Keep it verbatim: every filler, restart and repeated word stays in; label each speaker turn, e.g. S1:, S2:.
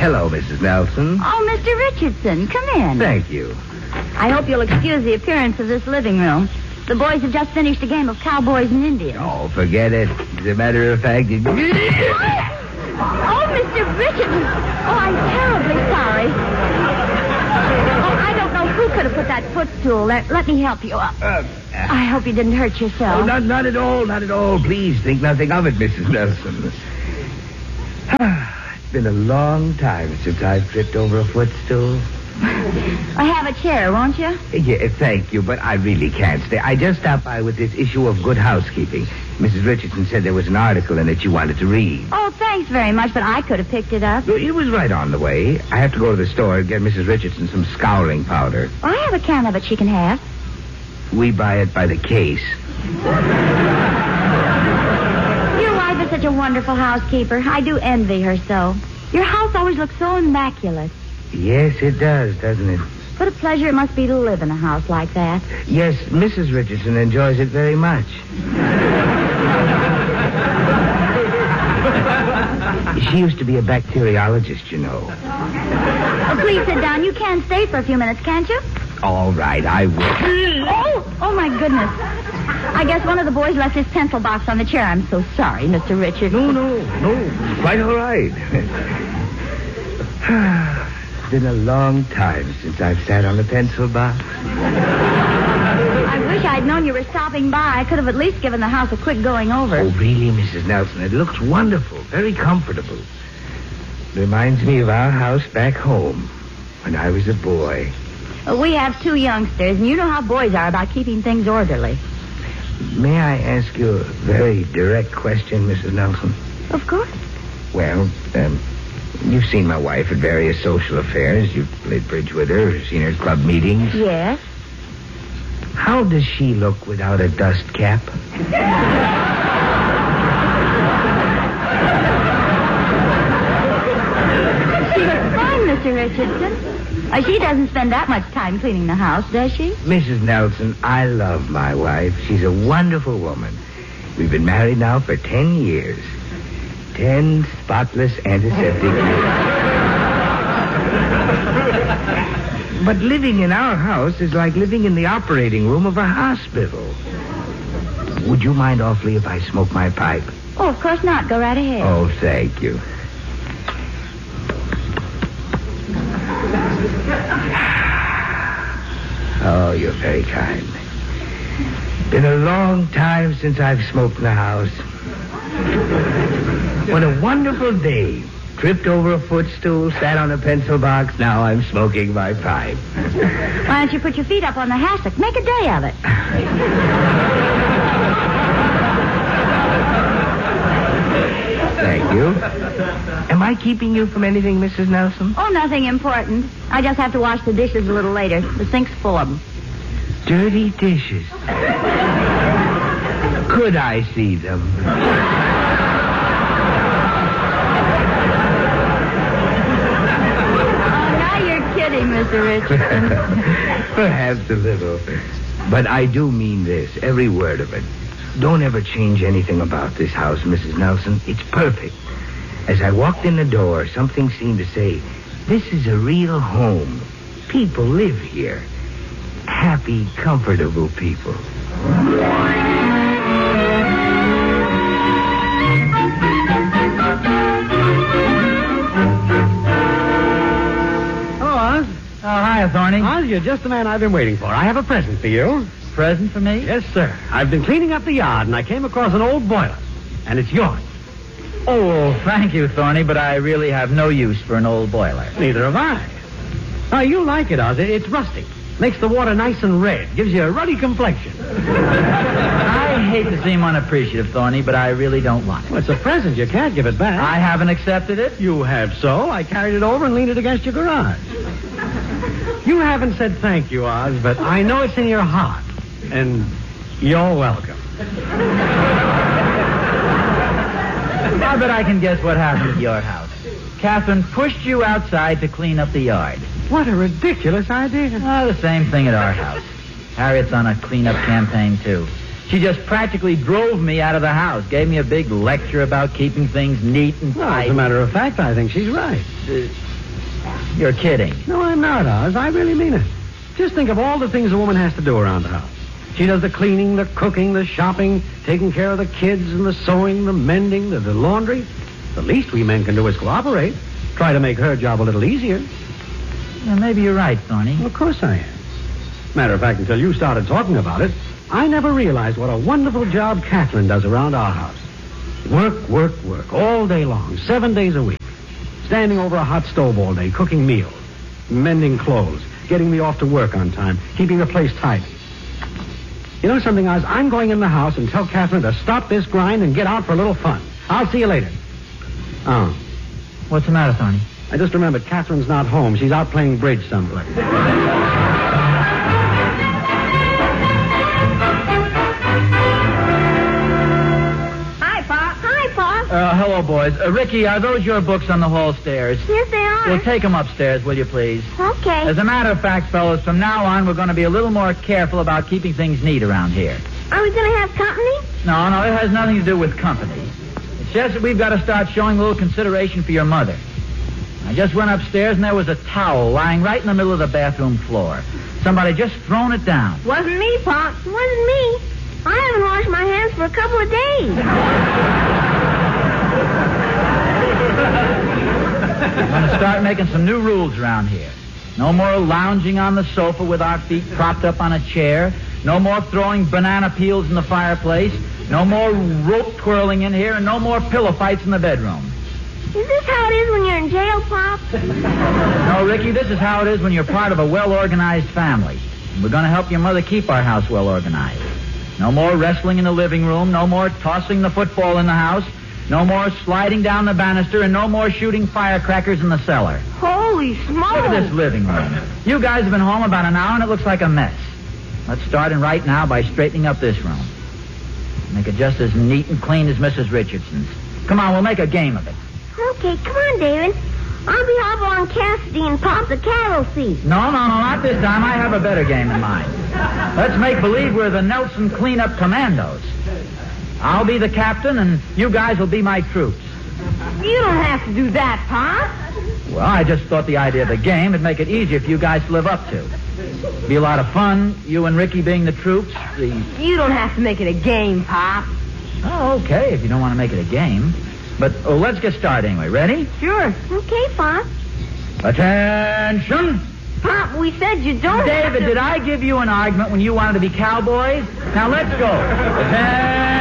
S1: Hello, Missus Nelson.
S2: Oh, Mister Richardson, come in.
S1: Thank you.
S2: I hope you'll excuse the appearance of this living room. The boys have just finished a game of cowboys and Indians.
S1: Oh, forget it. As a matter of fact, it...
S2: Oh, Mister Richardson. Oh, I'm terribly sorry. Oh, I don't know who could have put that footstool there. Let me help you up.
S1: Uh,
S2: I hope you didn't hurt yourself.
S1: Oh, not, not at all, not at all. Please think nothing of it, Missus Nelson. It's been a long time since I've tripped over a footstool.
S2: I have a chair, won't you?
S1: Yeah, thank you, but I really can't stay. I just stopped by with this issue of Good Housekeeping. Missus Richardson said there was an article in it you wanted to read.
S2: Oh, thanks very much, but I could have picked it up.
S1: It was right on the way. I have to go to the store and get Missus Richardson some scouring powder.
S2: I have a can of it she can have.
S1: We buy it by the case.
S2: Your wife is such a wonderful housekeeper. I do envy her so. Your house always looks so immaculate.
S1: Yes, it does, doesn't it?
S2: What a pleasure it must be to live in a house like that.
S1: Yes, Missus Richardson enjoys it very much. She used to be a bacteriologist, you know.
S2: Oh, please sit down. You can stay for a few minutes, can't you?
S1: All right, I will.
S2: Oh, oh my goodness. I guess one of the boys left his pencil box on the chair. I'm so sorry, Mister Richard.
S1: No, no, no. Quite all right. It's been a long time since I've sat on a pencil box.
S2: I wish I'd known you were stopping by. I could have at least given the house a quick going over.
S1: Oh, really, Missus Nelson? It looks wonderful. Very comfortable. Reminds me of our house back home when I was a boy.
S2: Well, we have two youngsters, and you know how boys are about keeping things orderly.
S1: May I ask you a very direct question, Missus Nelson?
S2: Of course.
S1: Well, um, you've seen my wife at various social affairs. You've played bridge with her, seen her at club meetings.
S2: Yes.
S1: How does she look without a dust cap?
S2: She looks fine, Mister Richardson. Uh, she doesn't spend that much time cleaning the house, does she?
S1: Missus Nelson, I love my wife. She's a wonderful woman. We've been married now for ten years. Ten spotless antiseptic years. But living in our house is like living in the operating room of a hospital. Would you mind awfully if I smoke my pipe?
S2: Oh, of course not. Go right ahead.
S1: Oh, thank you. Oh, you're very kind. Been a long time since I've smoked in the house. What a wonderful day. Tripped over a footstool, sat on a pencil box. Now I'm smoking my pipe.
S2: Why don't you put your feet up on the hassock? Make a day of it.
S1: Thank you. Am I keeping you from anything, Missus Nelson?
S2: Oh, nothing important. I just have to wash the dishes a little later. The sink's full of them.
S1: Dirty dishes. Could I see them?
S2: Kidding, Mister Richardson.
S1: Perhaps a little. But I do mean this, every word of it. Don't ever change anything about this house, Missus Nelson. It's perfect. As I walked in the door, something seemed to say, this is a real home. People live here. Happy, comfortable people.
S3: Oh, hi, Thorny.
S4: Oz, you're just the man I've been waiting for. I have a present for you.
S3: Present for me?
S4: Yes, sir. I've been cleaning up the yard, and I came across an old boiler. And it's yours.
S3: Oh, thank you, Thorny, but I really have no use for an old boiler.
S4: Neither have I. Oh, you'll like it, Oz. It's rusty. Makes the water nice and red. Gives you a ruddy complexion.
S3: I hate to seem unappreciative, Thorny, but I really don't want it.
S4: Well, it's a present. You can't give it back.
S3: I haven't accepted it.
S4: You have so. I carried it over and leaned it against your garage. You haven't said thank you, Oz, but I know it's in your heart. And you're welcome.
S3: I bet I can guess what happened at your house. Catherine pushed you outside to clean up the yard.
S4: What a ridiculous idea.
S3: Oh, the same thing at our house. Harriet's on a cleanup campaign, too. She just practically drove me out of the house, gave me a big lecture about keeping things neat and
S4: Well,
S3: tidy.
S4: as a matter of fact, I think she's right.
S3: Uh, You're kidding.
S4: No, I'm not, Oz. I really mean it. Just think of all the things a woman has to do around the house. She does the cleaning, the cooking, the shopping, taking care of the kids, and the sewing, the mending, the, the laundry. The least we men can do is cooperate. Try to make her job a little easier.
S3: Yeah, maybe you're right, Thorny.
S4: Well, of course I am. Matter of fact, until you started talking about it, I never realized what a wonderful job Catherine does around our house. Work, work, work, all day long, seven days a week. Standing over a hot stove all day, cooking meals, mending clothes, getting me off to work on time, keeping the place tidy. You know something, Oz? I'm going in the house and tell Catherine to stop this grind and get out for a little fun. I'll see you later. Oh.
S3: What's the matter, Thorny?
S4: I just remembered Catherine's not home. She's out playing bridge someplace.
S2: Hi, Pop. Hi, Pop.
S3: Uh, hello, boys. Uh, Ricky, are those your books on the hall stairs?
S2: Yes, they are.
S3: Well, take them upstairs, will you, please?
S2: Okay.
S3: As a matter of fact, fellas, from now on, we're going to be a little more careful about keeping things neat around here.
S2: Are we going to have company?
S3: No, no, it has nothing to do with company. It's just that we've got to start showing a little consideration for your mother. I just went upstairs and there was a towel lying right in the middle of the bathroom floor. Somebody just thrown it down.
S2: Wasn't me, Pop. It wasn't me. I haven't washed my hands for a couple of days.
S3: We're going to start making some new rules around here. No more lounging on the sofa with our feet propped up on a chair. No more throwing banana peels in the fireplace. No more rope twirling in here, and no more pillow fights in the bedroom.
S2: Is this how it is when you're in jail, Pop?
S3: No, Ricky, this is how it is when you're part of a well-organized family. And we're going to help your mother keep our house well-organized. No more wrestling in the living room. No more tossing the football in the house. No more sliding down the banister, and no more shooting firecrackers in the cellar.
S2: Holy smokes.
S3: Look at this living room. You guys have been home about an hour, and it looks like a mess. Let's start in right now by straightening up this room. Make it just as neat and clean as Missus Richardson's. Come on, we'll make a game of it.
S2: Okay, come on, David. I'll be Hopalong Cassidy and Pop the cattle thief.
S3: No, no, no, not this time. I have a better game in mind. Let's make believe we're the Nelson Cleanup Commandos. I'll be the captain, and you guys will be my troops.
S2: You don't have to do that, Pop.
S3: Well, I just thought the idea of the game would make it easier for you guys to live up to. Be a lot of fun, you and Ricky being the troops. The...
S2: You don't have to make it a game, Pop.
S3: Oh, okay, if you don't want to make it a game. But oh, let's get started anyway. Ready?
S2: Sure. Okay, Pop.
S3: Attention!
S2: Pop, we said you don't have
S3: David,
S2: to...
S3: did I give you an argument when you wanted to be cowboys? Now let's go. Attention!